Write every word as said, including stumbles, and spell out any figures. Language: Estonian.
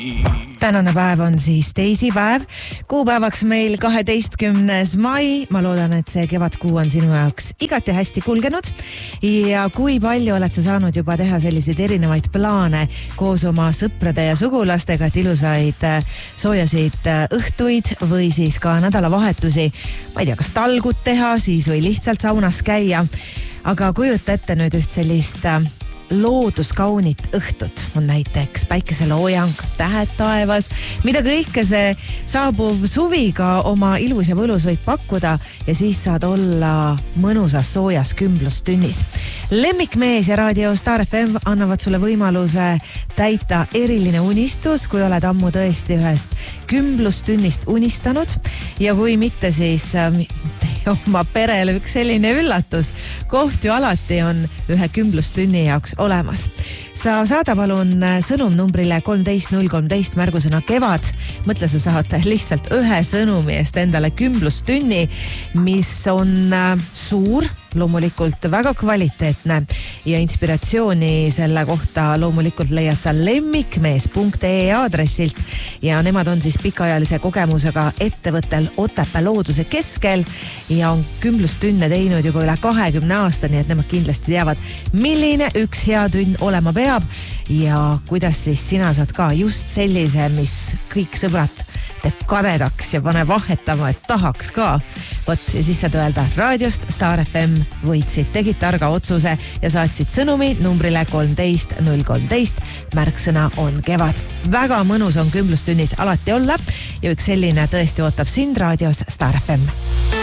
Tänane päev on siis teisipäev. Kuupäevaks meil kaheteistkümnes mai. Ma loodan, et see kevadkuu on sinu jaoks igati hästi kulgenud. Ja kui palju oled sa saanud juba teha selliseid erinevaid plaane koos oma sõprade ja sugulastega, et ilusaid soojasid õhtuid või siis ka nädalavahetusi, ma ei tea, kas talgut teha siis või lihtsalt saunas käia. Aga kujuta ette nüüd üht sellist looduskaunit õhtut, on näiteks päikeseloojang, tähed taevas, mida kõike see saabuv suviga oma ilus ja võlus võib pakkuda ja siis saad olla mõnusas soojas kümblustünnis. Lemmikmees ja raadio Star F M annavad sulle võimaluse täita eriline unistus, kui oled ammu tõesti ühest kümblustünnist unistanud ja kui mitte, siis oma perele üks selline üllatus. Koht ju alati on ühe kümblustünni jaoks olemas. Sa saada palun sõnum numbrile kolmteist null kolmteist märgusõna kevad. Mõtle, sa saad lihtsalt ühe sõnumi eest endale kümblustünni, mis on suur, loomulikult väga kvaliteetne ja inspiratsiooni selle kohta loomulikult leiad sa lemmikmees punkt ee aadressilt ja nemad on siis pikaajalise kogemusega ettevõttel Otepää looduse keskel ja on kümblustünne teinud juba üle kahekümne aasta, nii et nemad kindlasti teavad, milline üks hea tünn olema peab ja kuidas siis sina saad ka just sellise, mis kõik sõbrad teeb kadedaks ja paneb vahetama, et tahaks ka. Vot, ja siis saad öelda raadiost Star F M võitsid, tegid targa otsuse ja saatsid sõnumi numbrile kolmteist null kolmteist. Märksõna on kevad. Väga mõnus on kümblustünnis alati olla ja üks selline tõesti ootab sind raadios Star F M.